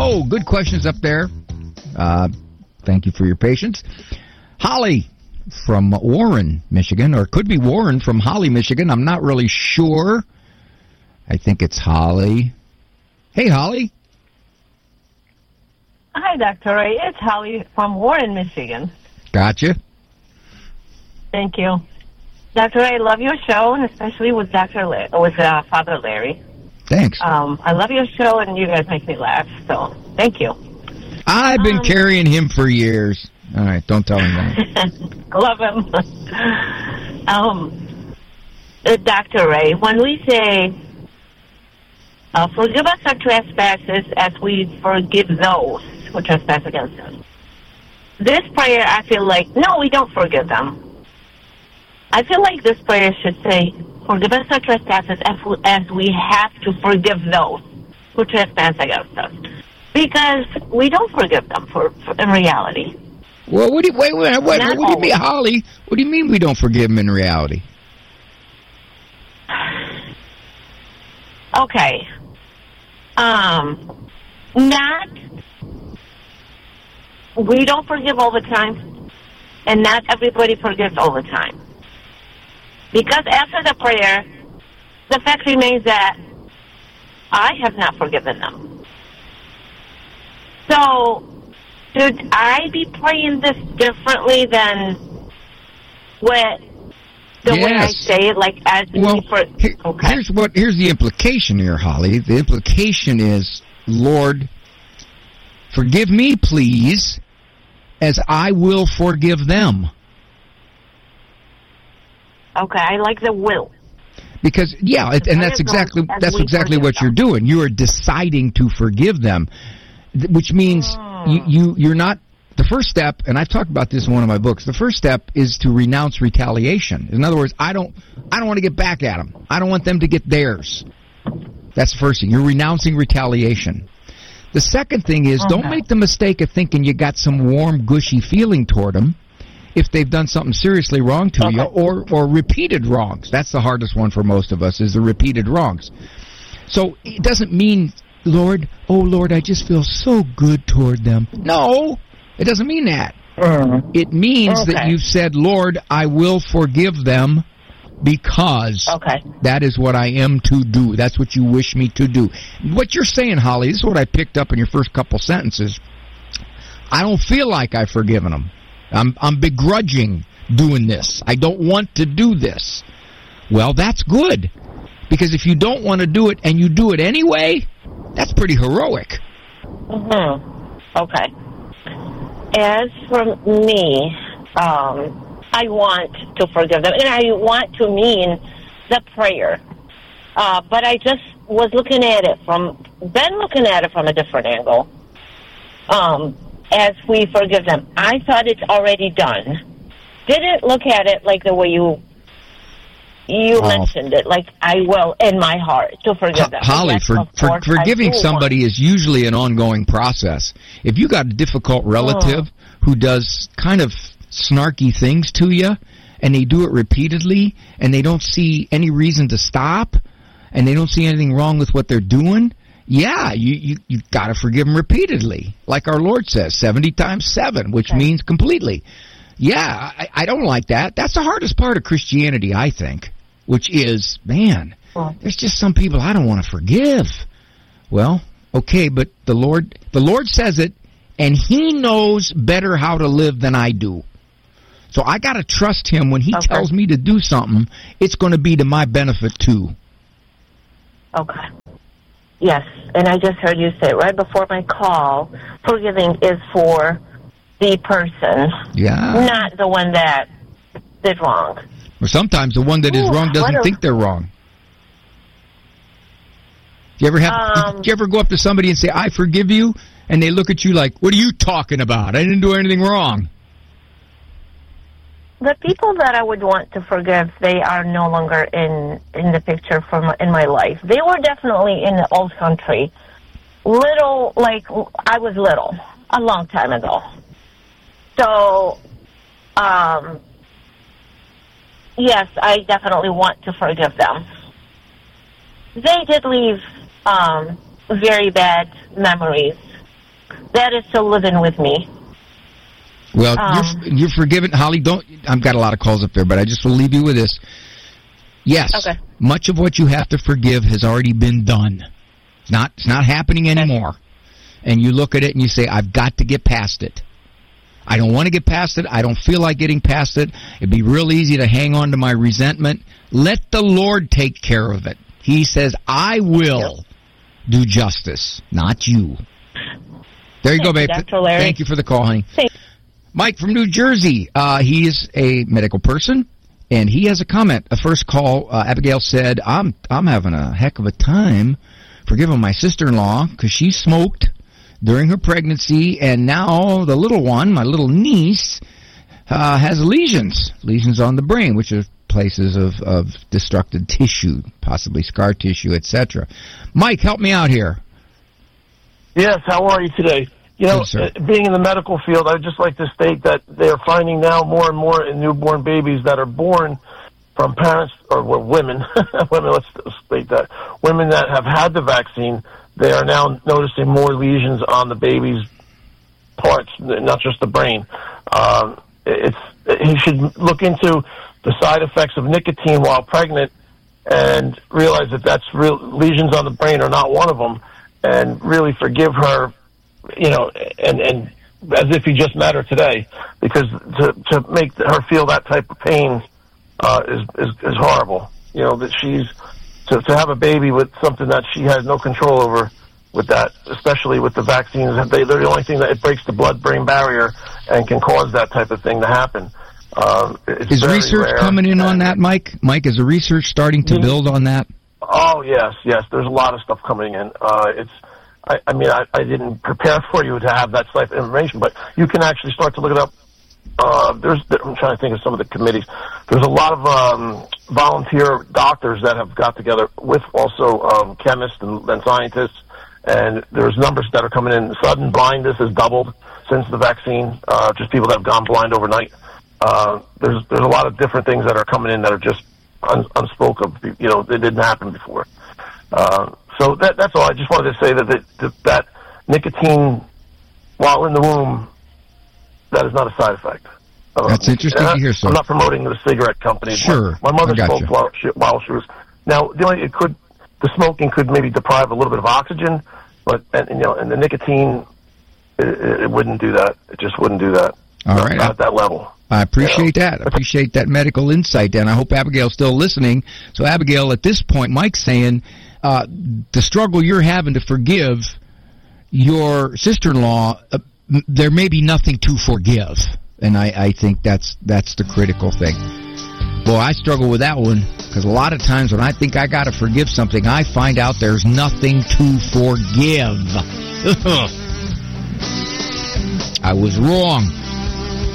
Oh, good questions up there. Thank you for your patience. Holly from Warren, Michigan, or it could be Warren from Holly, Michigan. I'm not really sure. I think it's Holly. Hey, Holly. Hi, Dr. Ray. It's Holly from Warren, Michigan. Gotcha. Thank you. Dr. Ray, I love your show, and especially with Father Larry. Thanks. I love your show, and you guys make me laugh, so thank you. I've been carrying him for years. All right, don't tell him that. Love him. Dr. Ray, when we say, forgive us our trespasses as we forgive those who trespass against us. This prayer, I feel like, no, we don't forgive them. I feel like this prayer should say, forgive us our trespasses as we have to forgive those who trespass against us. Because we don't forgive them in reality. Well, what do you mean, Holly? What do you mean we don't forgive them in reality? Okay. We don't forgive all the time, and not everybody forgives all the time. Because after the prayer, the fact remains that I have not forgiven them. So, should I be praying this differently than way I say it? Like as here's the implication here, Holly. The implication is, Lord, forgive me, please, as I will forgive them. Okay, I like the will. Because that's exactly what you're doing. You are deciding to forgive them, which means you're not. The first step, and I've talked about this in one of my books. The first step is to renounce retaliation. In other words, I don't want to get back at them. I don't want them to get theirs. That's the first thing. You're renouncing retaliation. The second thing is, don't make the mistake of thinking you got some warm, gushy feeling toward them if they've done something seriously wrong to you, or repeated wrongs. That's the hardest one for most of us, is the repeated wrongs. So it doesn't mean, Lord, I just feel so good toward them. No, it doesn't mean that. It means that you've said, Lord, I will forgive them because that is what I am to do. That's what you wish me to do. What you're saying, Holly, this is what I picked up in your first couple sentences. I don't feel like I've forgiven them. I'm begrudging doing this. I don't want to do this. Well, that's good. Because if you don't want to do it and you do it anyway, that's pretty heroic. Okay. As for me, I want to forgive them. And I want to mean the prayer. But I just was looking at it from a different angle. As we forgive them. I thought it's already done. Didn't look at it like the way you mentioned it, like I will in my heart to forgive them. Holly, forgiving somebody is usually an ongoing process. If you got a difficult relative who does kind of snarky things to you, and they do it repeatedly, and they don't see any reason to stop, and they don't see anything wrong with what they're doing, you got to forgive them repeatedly. Like our Lord says, 70 times 7, which means completely. I don't like that. That's the hardest part of Christianity, I think, which is, there's just some people I don't want to forgive. Well, okay, but the Lord says it, and He knows better how to live than I do. So I got to trust Him when He tells me to do something. It's going to be to my benefit too. Okay. Yes, and I just heard you say right before my call, forgiving is for the person, not the one that did wrong. Or sometimes the one that is wrong doesn't think they're wrong. Do you ever go up to somebody and say, I forgive you, and they look at you like, what are you talking about? I didn't do anything wrong. The people that I would want to forgive, they are no longer in the picture in my life. They were definitely in the old country. Little, like I was little, a long time ago. So, yes, I definitely want to forgive them. They did leave very bad memories that is still living with me. Well, you're forgiven, Holly. I've got a lot of calls up there, but I just will leave you with this. Yes, okay. Much of what you have to forgive has already been done. It's not happening anymore. And you look at it and you say, I've got to get past it. I don't want to get past it. I don't feel like getting past it. It'd be real easy to hang on to my resentment. Let the Lord take care of it. He says, I will do justice, not you. There you go, babe. Thank you for the call, honey. Thanks. Mike from New Jersey. He is a medical person, and he has a comment. A first call, Abigail said, I'm having a heck of a time forgiving my sister-in-law because she smoked during her pregnancy, and now the little one, my little niece, has lesions on the brain, which are places of destructed tissue, possibly scar tissue, etc. Mike, help me out here. Yes, how are you today? You know, being in the medical field, I'd just like to state that they are finding now more and more in newborn babies that are born from parents, or women, let's state that, women that have had the vaccine, they are now noticing more lesions on the baby's parts, not just the brain. He should look into the side effects of nicotine while pregnant and realize that that's real. Lesions on the brain are not one of them, and really forgive her, you know, and as if he just met her today, because to make her feel that type of pain is horrible. You know, that she's to have a baby with something that she has no control over, with that, especially with the vaccines. They're the only thing that it breaks the blood-brain barrier and can cause that type of thing to happen. Is research coming in on that, Mike? Mike, is the research starting to build on that? Oh, yes. There's a lot of stuff coming in. I mean, I didn't prepare for you to have that type of information, but you can actually start to look it up. I'm trying to think of some of the committees. There's a lot of volunteer doctors that have got together with also chemists and scientists, and there's numbers that are coming in. Sudden blindness has doubled since the vaccine, just people that have gone blind overnight. There's a lot of different things that are coming in that are just unspoken. You know, they didn't happen before. So that's all. I just wanted to say that nicotine, while in the womb, that is not a side effect. That's interesting to hear, sir. I'm not promoting the cigarette company. Sure. My mother smoked while she was. Now, the smoking could maybe deprive a little bit of oxygen, but and the nicotine, it wouldn't do that. It just wouldn't do that. All right. Not at that level. I appreciate that. I appreciate that medical insight, and I hope Abigail's still listening. So, Abigail, at this point, Mike's saying the struggle you're having to forgive your sister-in-law, there may be nothing to forgive, and I think that's the critical thing. Boy, I struggle with that one, because a lot of times when I think I got to forgive something, I find out there's nothing to forgive. I was wrong.